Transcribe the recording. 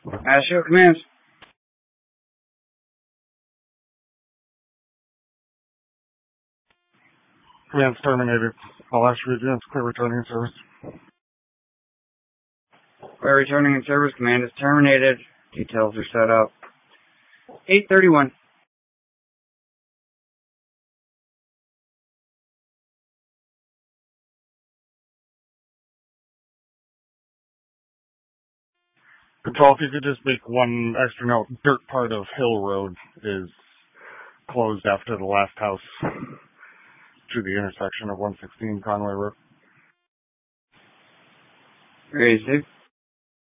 Show commands. Command's terminated. All Ashford units clear returning in service. Clear returning in service. Command is terminated. Details are set up. 8:31. Control, if you could just make one extra note. Dirt part of Hill Road is closed after the last house to the intersection of 116 Conway Road. Ready, Steve?